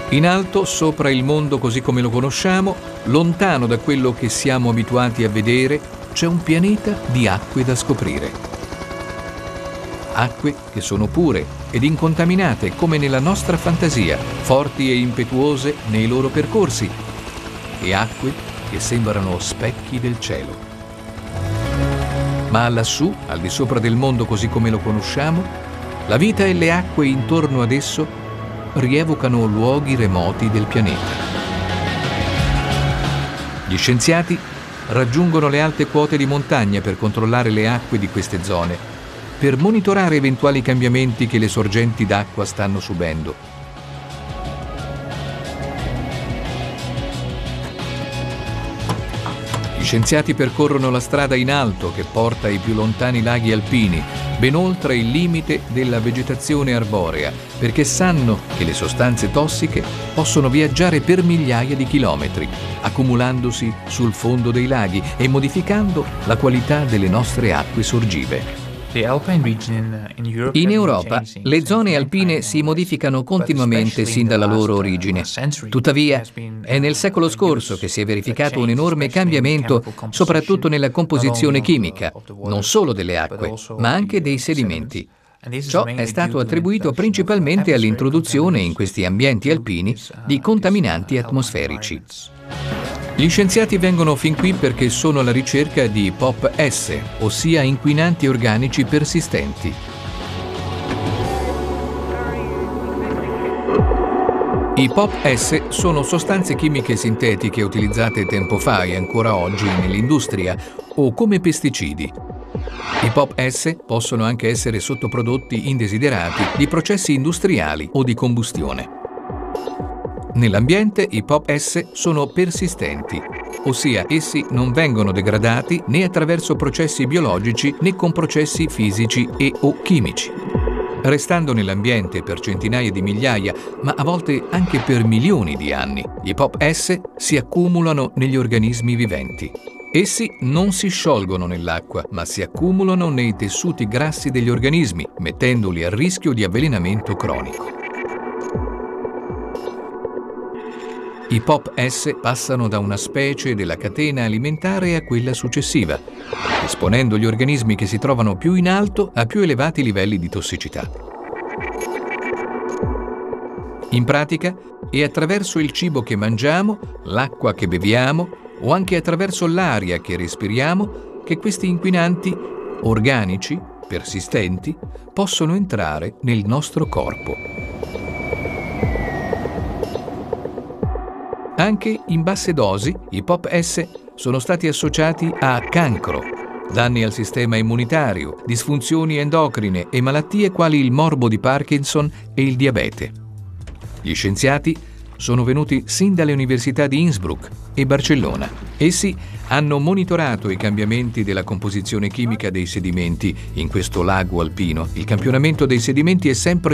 In alto, sopra il mondo così come lo conosciamo, lontano da quello che siamo abituati a vedere, c'è un pianeta di acque da scoprire. Acque che sono pure ed incontaminate come nella nostra fantasia, forti e impetuose nei loro percorsi, e acque che sembrano specchi del cielo. Ma lassù, al di sopra del mondo così come lo conosciamo, la vita e le acque intorno ad esso rievocano luoghi remoti del pianeta. Gli scienziati raggiungono le alte quote di montagna per controllare le acque di queste zone, per monitorare eventuali cambiamenti che le sorgenti d'acqua stanno subendo. Gli scienziati percorrono la strada in alto che porta ai più lontani laghi alpini, ben oltre il limite della vegetazione arborea, perché sanno che le sostanze tossiche possono viaggiare per migliaia di chilometri, accumulandosi sul fondo dei laghi e modificando la qualità delle nostre acque sorgive. In Europa le zone alpine si modificano continuamente sin dalla loro origine. Tuttavia, è nel secolo scorso che si è verificato un enorme cambiamento, soprattutto nella composizione chimica, non solo delle acque, ma anche dei sedimenti. Ciò è stato attribuito principalmente all'introduzione in questi ambienti alpini di contaminanti atmosferici. Gli scienziati vengono fin qui perché sono alla ricerca di POP-S, ossia inquinanti organici persistenti. I POP-S sono sostanze chimiche sintetiche utilizzate tempo fa e ancora oggi nell'industria o come pesticidi. I POP-S possono anche essere sottoprodotti indesiderati di processi industriali o di combustione. Nell'ambiente i POP-S sono persistenti, ossia essi non vengono degradati né attraverso processi biologici né con processi fisici e o chimici. Restando nell'ambiente per centinaia di migliaia, ma a volte anche per milioni di anni, i POP-S si accumulano negli organismi viventi. Essi non si sciolgono nell'acqua, ma si accumulano nei tessuti grassi degli organismi, mettendoli a rischio di avvelenamento cronico. I POP-S passano da una specie della catena alimentare a quella successiva, esponendo gli organismi che si trovano più in alto a più elevati livelli di tossicità. In pratica, è attraverso il cibo che mangiamo, l'acqua che beviamo o anche attraverso l'aria che respiriamo che questi inquinanti organici, persistenti, possono entrare nel nostro corpo. Anche in basse dosi, i POP-S sono stati associati a cancro, danni al sistema immunitario, disfunzioni endocrine e malattie quali il morbo di Parkinson e il diabete. Gli scienziati sono venuti sin dalle università di Innsbruck e Barcellona. Essi hanno monitorato i cambiamenti della composizione chimica dei sedimenti in questo lago alpino. Il campionamento dei sedimenti è sempre